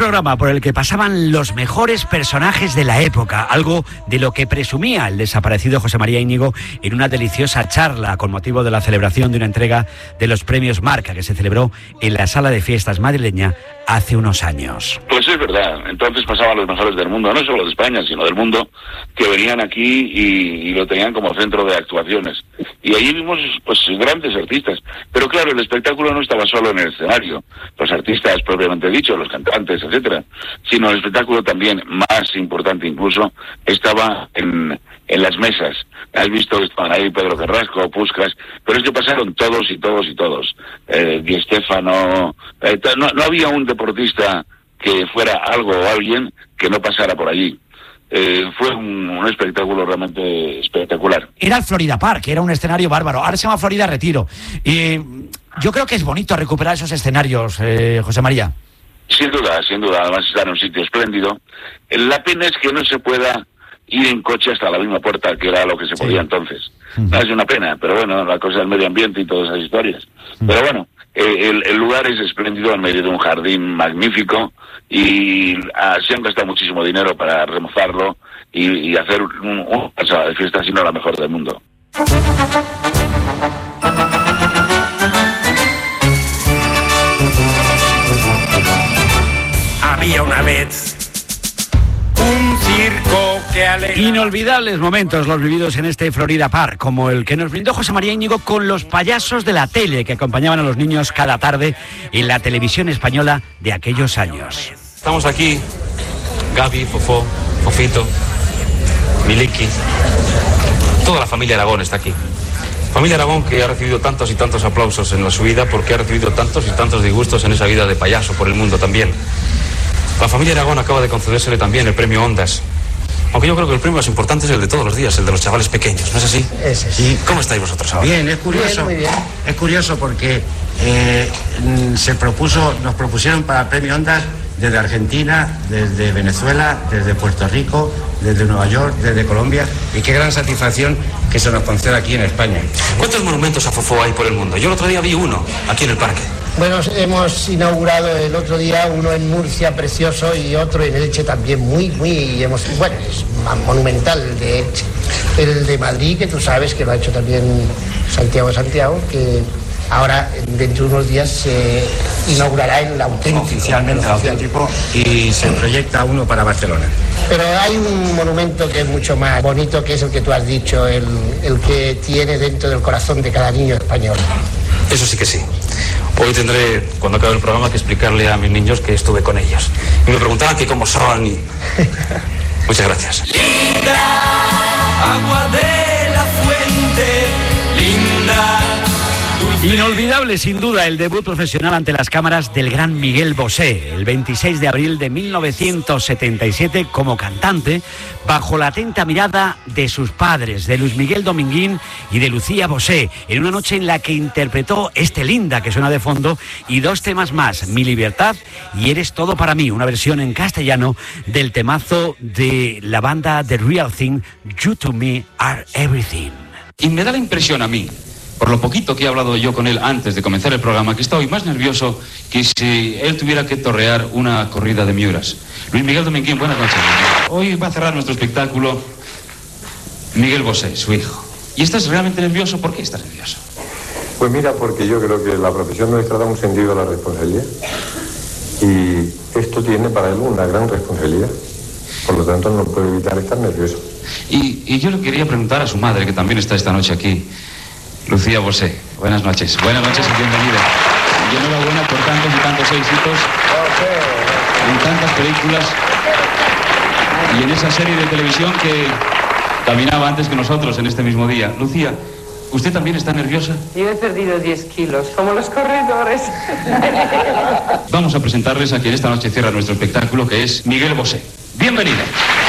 programa por el que pasaban los mejores personajes de la época, algo de lo que presumía el desaparecido José María Íñigo en una deliciosa charla con motivo de la celebración de una entrega de los premios Marca que se celebró en la sala de fiestas madrileña hace unos años. Pues es verdad, entonces pasaban los mejores del mundo, no solo de España, sino del mundo, que venían aquí y lo tenían como centro de actuaciones. Y allí vimos pues grandes artistas, pero claro, el espectáculo no estaba solo en el escenario, los artistas propiamente dicho, los cantantes, etcétera, sino el espectáculo también, más importante incluso, estaba en las mesas. Has visto que estaban ahí Pedro Carrasco, Puskás, pero es que pasaron todos. Di Stéfano, no había un deportista que fuera algo o alguien que no pasara por allí. Fue un espectáculo realmente espectacular. Era el Florida Park, era un escenario bárbaro. Ahora se llama Florida Retiro. Y yo creo que es bonito recuperar esos escenarios, José María. Sin duda. Además está en un sitio espléndido. La pena es que no se pueda ir en coche hasta la misma puerta, que era lo que se podía entonces. Es una pena, pero bueno, la cosa del medio ambiente y todas esas historias. Pero bueno, el lugar es espléndido en medio de un jardín magnífico y se han gastado muchísimo dinero para remozarlo y hacer una sala de fiesta, sino la mejor del mundo. Había una vez un circo que alegra... Inolvidables momentos los vividos en este Florida Park, como el que nos brindó José María Íñigo con los payasos de la tele que acompañaban a los niños cada tarde en la televisión española de aquellos años. Estamos aquí, Gaby, Fofó, Fofito, Miliki, toda la familia Aragón está aquí. Familia Aragón que ha recibido tantos y tantos aplausos en su vida porque ha recibido tantos y tantos disgustos en esa vida de payaso por el mundo también. La familia Aragón acaba de concedérsele también el premio Ondas. Aunque yo creo que el premio más importante es el de todos los días, el de los chavales pequeños, ¿no es así? Ese sí. ¿Cómo estáis vosotros ahora? Bien, es curioso. Bien, muy bien. Es curioso porque nos propusieron para el premio Ondas desde Argentina, desde Venezuela, desde Puerto Rico, desde Nueva York, desde Colombia, y qué gran satisfacción que se nos conceda aquí en España. ¿Cuántos monumentos a Fofó hay por el mundo? Yo el otro día vi uno, aquí en el parque. Bueno, hemos inaugurado el otro día uno en Murcia, precioso, y otro en Elche también bueno, es monumental el de Elche. El de Madrid, que tú sabes que lo ha hecho también Santiago, que ahora dentro de unos días se inaugurará el auténtico. Oficialmente el auténtico, y se proyecta uno para Barcelona. Pero hay un monumento que es mucho más bonito, que es el que tú has dicho, el que tiene dentro del corazón de cada niño español. Eso sí que sí. Hoy tendré, cuando acabe el programa, que explicarle a mis niños que estuve con ellos. Y me preguntaban que cómo son y... Muchas gracias. Linda, agua de la fuente, linda. Inolvidable, sin duda, el debut profesional ante las cámaras del gran Miguel Bosé, el 26 de abril de 1977, como cantante, bajo la atenta mirada de sus padres, de Luis Miguel Dominguín y de Lucía Bosé, en una noche en la que interpretó este Linda, que suena de fondo, y dos temas más, Mi Libertad y Eres Todo Para Mí, una versión en castellano del temazo de la banda The Real Thing, You To Me Are Everything. Y me da la impresión a mí, por lo poquito que he hablado yo con él antes de comenzar el programa, que está hoy más nervioso que si él tuviera que torrear una corrida de Miuras. Luis Miguel Dominguín, buenas noches. Hoy va a cerrar nuestro espectáculo Miguel Bosé, su hijo. ¿Y estás realmente nervioso? ¿Por qué estás nervioso? Pues mira, porque yo creo que la profesión nuestra da un sentido a la responsabilidad. Y esto tiene para él una gran responsabilidad. Por lo tanto, no puede evitar estar nervioso. Y yo le quería preguntar a su madre, que también está esta noche aquí, Lucía Bosé. Buenas noches. Buenas noches y bienvenida. Y enhorabuena por tantos y tantos éxitos en tantas películas y en esa serie de televisión que caminaba antes que nosotros en este mismo día. Lucía, ¿usted también está nerviosa? Yo he perdido 10 kilos, como los corredores. Vamos a presentarles a quien esta noche cierra nuestro espectáculo, que es Miguel Bosé. Bienvenida.